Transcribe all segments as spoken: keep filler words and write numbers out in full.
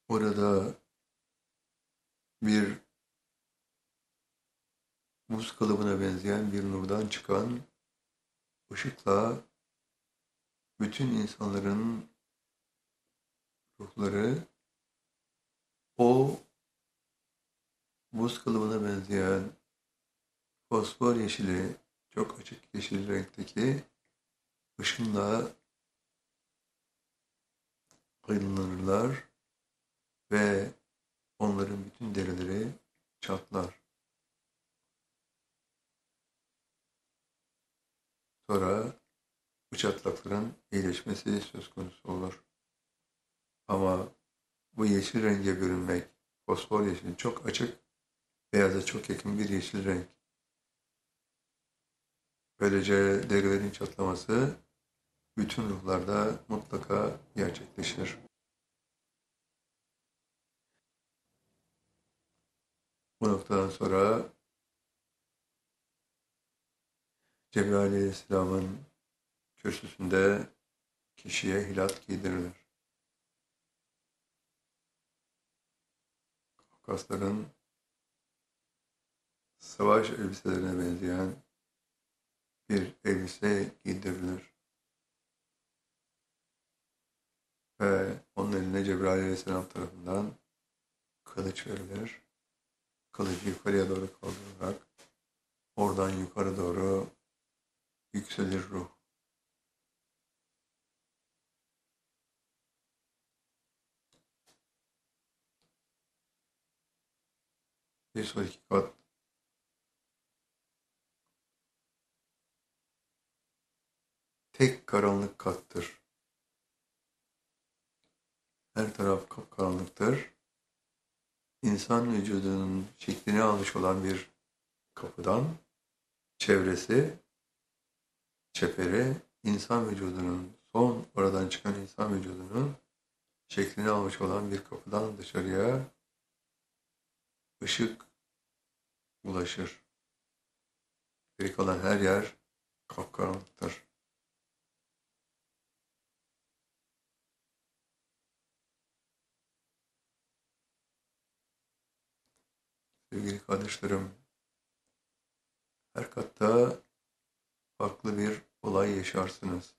Orada bir buz kalıbına benzeyen bir nurdan çıkan ışıkla bütün insanların ruhları o buz kalıbına benzeyen fosfor yeşili, çok açık yeşil renkteki ışınla aydınlanırlar ve onların bütün derileri çatlar. Sonra bu çatlakların iyileşmesi söz konusu olur. Ama bu yeşil renge bürünmek, fosfor yeşili çok açık, beyaza çok yakın bir yeşil renk. Böylece derilerin çatlaması bütün ruhlarda mutlaka gerçekleşir. Bu noktadan sonra Cebrail Aleyhisselam'ın kürsüsünde kişiye hilat giydirilir. Kafkasların savaş elbiselerine benzeyen bir elbise giydirilir. Ve onun eline Cebrail Aleyhisselam tarafından kılıç verilir. Kılıcı yukarıya doğru kaldırarak oradan yukarı doğru yükselir ruh. Bir sonraki kat tek karanlık kattır. Her taraf kapkaranlıktır. İnsan vücudunun şeklini almış olan bir kapıdan çevresi, çeperi, insan vücudunun, son oradan çıkan insan vücudunun şeklini almış olan bir kapıdan dışarıya ışık ulaşır. Geri kalan her yer kapkaranlıktır. Sevgili kardeşlerim, her katta farklı bir olay yaşarsınız.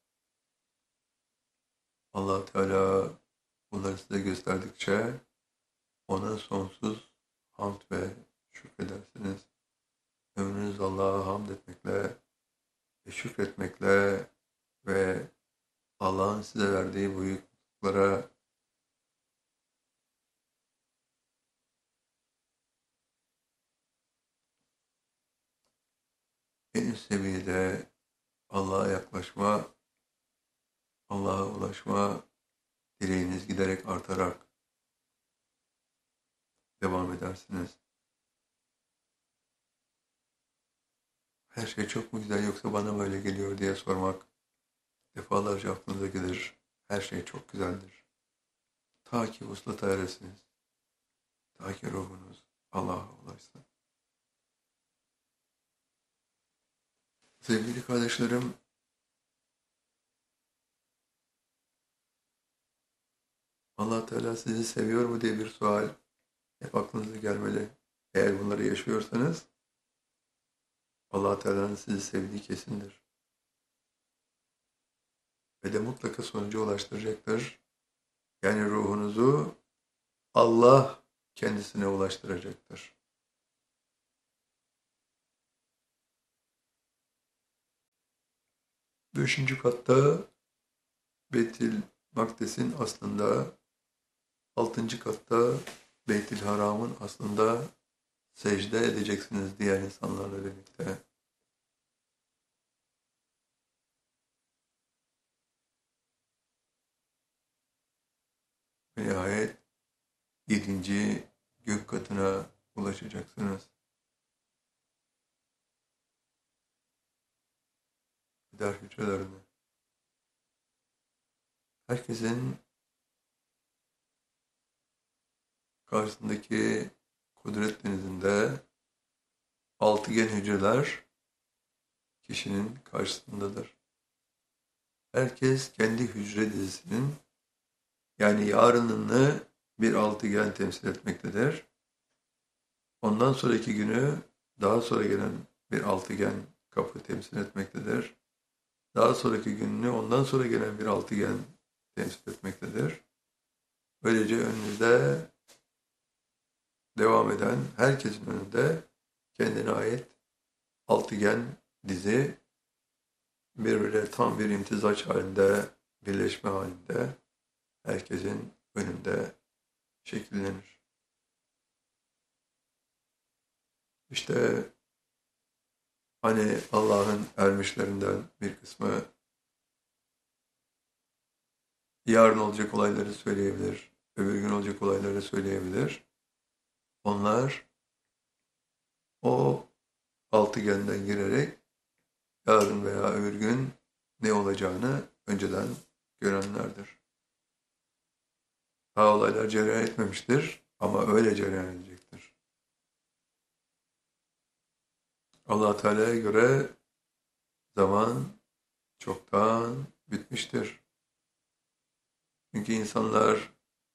Allah Teala bunları size gösterdikçe ona sonsuz hamd ve şükredersiniz. Ömrünüz Allah'a hamd etmekle ve şükretmekle ve Allah'ın size verdiği bu büyüklüklere en üst seviyede Allah'a yaklaşma, Allah'a ulaşma dileğiniz giderek artarak devam edersiniz. Her şey çok mu güzel yoksa bana mı öyle geliyor diye sormak defalarca aklınıza gelir. Her şey çok güzeldir. Ta ki vuslata eresiniz. Ta ki ruhunuz Allah'a ulaşsın. Sevgili kardeşlerim, Allah Teala sizi seviyor mu diye bir sual hep aklınıza gelmeli. Eğer bunları yaşıyorsanız Allah Teala'nın sizi sevdiği kesindir. Ve de mutlaka sonuca ulaştıracaktır. Yani ruhunuzu Allah kendisine ulaştıracaktır. Beşinci katta Beyt-i Makdes'in aslında, altıncı katta Beyt-i Haram'ın aslında secde edeceksiniz diğer insanlarla birlikte. Ve nihayet yedinci gök katına ulaşacaksınız. Kader hücrelerine. Herkesin karşısındaki kudret denizinde altıgen hücreler kişinin karşısındadır. Herkes kendi hücre dizisinin, yani yarınını bir altıgen temsil etmektedir. Ondan sonraki günü daha sonra gelen bir altıgen kapı temsil etmektedir. Daha sonraki gününü ondan sonra gelen bir altıgen temsil etmektedir. Böylece önünüzde devam eden herkesin önünde kendine ait altıgen dizi birbirine tam bir imtizaç halinde, birleşme halinde herkesin önünde şekillenir. İşte hani Allah'ın ermişlerinden bir kısmı yarın olacak olayları söyleyebilir, öbür gün olacak olayları söyleyebilir. Onlar o altıgenden girerek yarın veya öbür gün ne olacağını önceden görenlerdir. Daha olaylar cereyan etmemiştir ama öyle cereyan edecektir. Allah Teala'ya göre zaman çoktan bitmiştir. Çünkü insanlar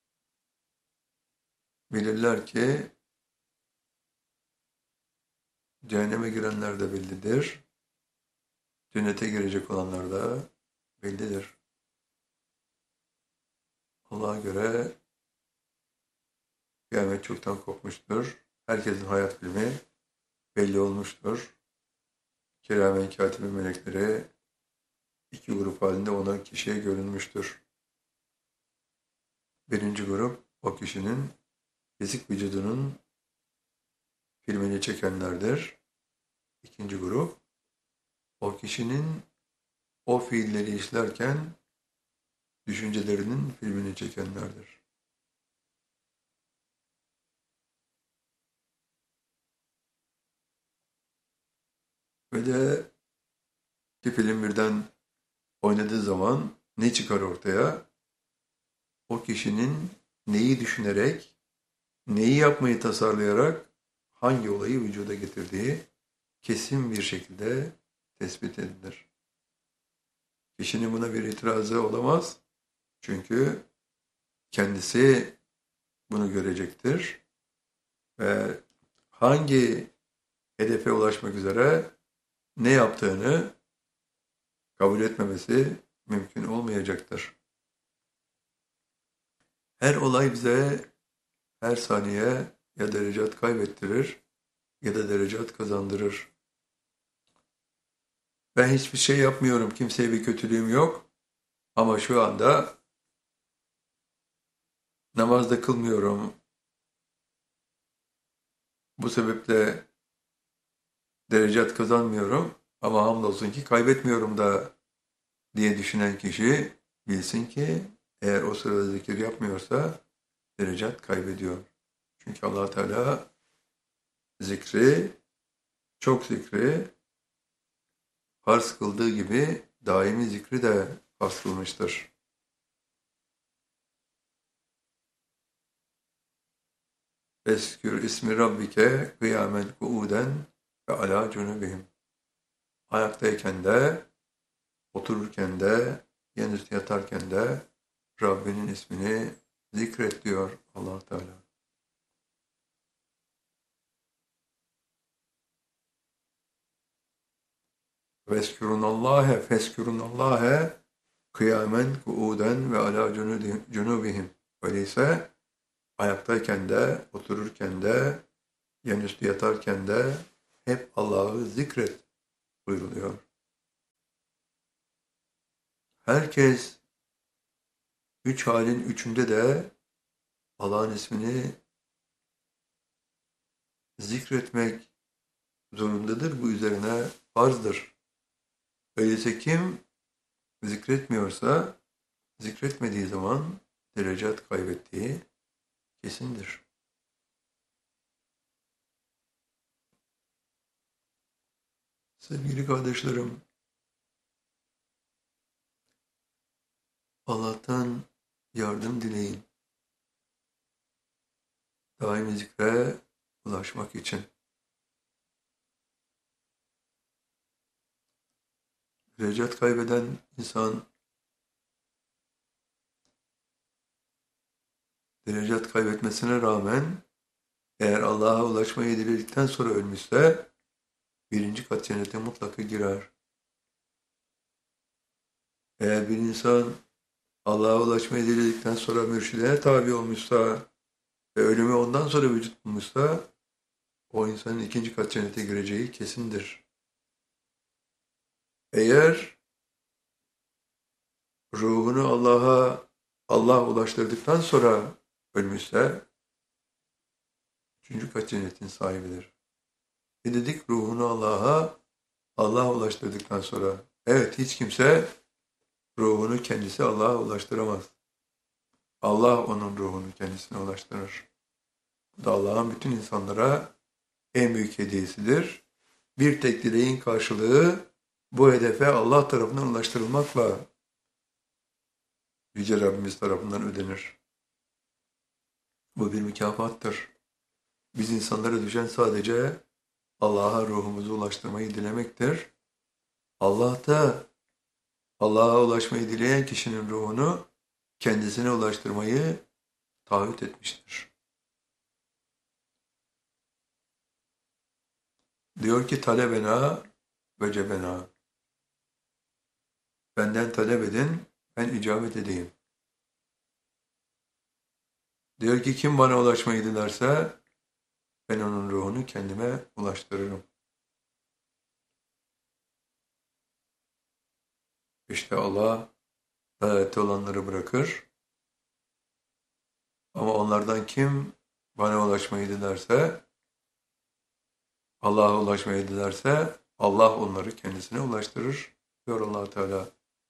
bilirler ki cehenneme girenler de bellidir. Cennete girecek olanlar da bellidir. Allah'a göre kıyamet çoktan kopmuştur. Herkesin hayat bilimi belli olmuştur. Kiramen katibi melekleri iki grup halinde ona kişiye görünmüştür. Birinci grup o kişinin fizik vücudunun filmini çekenlerdir. İkinci grup o kişinin o fiilleri işlerken düşüncelerinin filmini çekenlerdir. Ve de iki film birden oynadığı zaman ne çıkar ortaya? O kişinin neyi düşünerek, neyi yapmayı tasarlayarak hangi olayı vücuda getirdiği kesin bir şekilde tespit edilir. Kişinin buna bir itirazı olamaz. Çünkü kendisi bunu görecektir. Ve hangi hedefe ulaşmak üzere ne yaptığını kabul etmemesi mümkün olmayacaktır. Her olay bize her saniye ya derecat kaybettirir ya da derecat kazandırır. Ben hiçbir şey yapmıyorum, kimseye bir kötülüğüm yok ama şu anda namazda kılmıyorum. Bu sebeple derecat kazanmıyorum ama hamdolsun ki kaybetmiyorum da diye düşünen kişi bilsin ki eğer o sırada zikir yapmıyorsa derecat kaybediyor. Çünkü Allah Teala zikri, çok zikri farz kıldığı gibi daimi zikri de farz kılmıştır. Eskür ismi Rabbike kıyamen kuuden ve ala cunubihim. Ayaktayken de, otururken de, yanüstü yatarken de Rabbinin ismini zikret diyor Allah Teala. Veskürunallâhe feskürunallâhe kıyamen kuuden ve ala cunubihim. Öyleyse ayaktayken de, otururken de, yanüstü yatarken de hep Allah'ı zikret buyruluyor. Herkes üç halin üçünde de Allah'ın ismini zikretmek zorundadır. Bu üzerine farzdır. Öyleyse kim zikretmiyorsa, zikretmediği zaman derecat kaybettiği kesindir. Sevgili kardeşlerim, Allah'tan yardım dileyin. Daimi zikre ulaşmak için. Derecat kaybeden insan derecat kaybetmesine rağmen eğer Allah'a ulaşmayı diledikten sonra ölmüşse birinci kat cennete mutlaka girer. Eğer bir insan Allah'a ulaşmayı diledikten sonra mürşidine tabi olmuşsa ve ölümü ondan sonra vücut bulmuşsa o insanın ikinci kat cennete gireceği kesindir. Eğer ruhunu Allah'a Allah ulaştırdıktan sonra ölmüşse üçüncü kat cennetin sahibidir. Ne dedik? Ruhunu Allah'a Allah ulaştırdıktan sonra. Evet, hiç kimse ruhunu kendisi Allah'a ulaştıramaz. Allah onun ruhunu kendisine ulaştırır. Bu da Allah'ın bütün insanlara en büyük hediyesidir. Bir tek dileğin karşılığı bu hedefe Allah tarafından ulaştırılmakla Yüce Rabbimiz tarafından ödenir. Bu bir mükafattır. Biz insanlara düşen sadece Allah'a ruhumuzu ulaştırmayı dilemektir. Allah da Allah'a ulaşmayı dileyen kişinin ruhunu kendisine ulaştırmayı taahhüt etmiştir. Diyor ki talebena ve cebena. Benden talep edin, ben icabet edeyim. Diyor ki kim bana ulaşmayı dilerse ben onun ruhunu kendime ulaştırırım. İşte Allah dalalette olanları bırakır. Ama onlardan kim bana ulaşmayı dilerse, Allah'a ulaşmayı dilerse Allah onları kendisine ulaştırır diyor Allah Teala.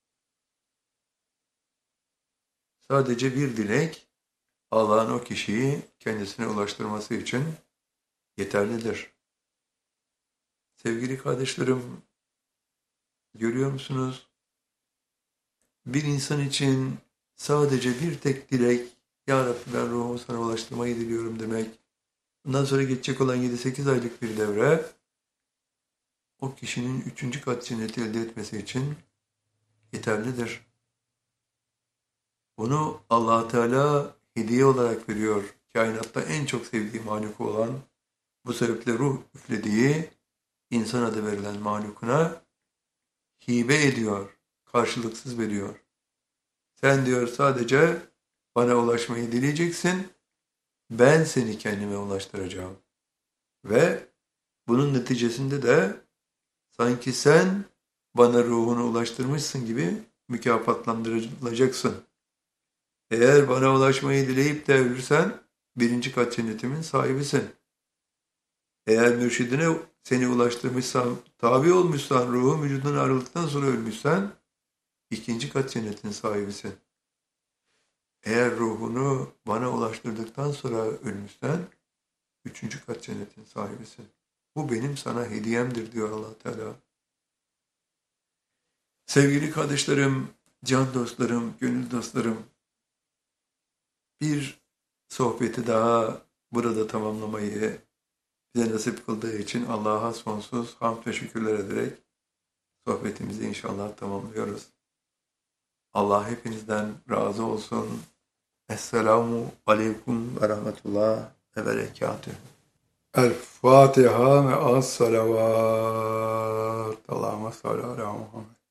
Sadece bir dilek Allah'ın o kişiyi kendisine ulaştırması için yeterlidir. Sevgili kardeşlerim, görüyor musunuz? Bir insan için sadece bir tek dilek, Ya Rabbi ben ruhumu sana ulaştırmayı diliyorum demek, bundan sonra geçecek olan yedi sekiz aylık bir devre, o kişinin üçüncü kat cenneti elde etmesi için yeterlidir. Bunu Allah Teala hediye olarak veriyor. Kainatta en çok sevdiği mahluku olan, bu sebeple ruh üflediği insan adı verilen mahlukuna hibe ediyor, karşılıksız veriyor. Sen diyor sadece bana ulaşmayı dileyeceksin, ben seni kendime ulaştıracağım. Ve bunun neticesinde de sanki sen bana ruhunu ulaştırmışsın gibi mükafatlandırılacaksın. Eğer bana ulaşmayı dileyip de ölürsen birinci kat cennetimin sahibisin. Eğer mürşidine seni ulaştırmışsan, tabi olmuşsan, ruhun vücudundan ayrıldıktan sonra ölmüşsen ikinci kat cennetin sahibisin. Eğer ruhunu bana ulaştırdıktan sonra ölmüşsen üçüncü kat cennetin sahibisin. Bu benim sana hediyemdir diyor Allah Teala. Sevgili kardeşlerim, can dostlarım, gönül dostlarım, bir sohbeti daha burada tamamlamayı bize nasip kıldığı için Allah'a sonsuz hamd ve şükürler ederek sohbetimizi inşallah tamamlıyoruz. Allah hepinizden razı olsun. Esselamu aleyküm ve rahmetullah ve berekatühü. El-Fatiha ve as-salavat. Allahümme salli ala Muhammed.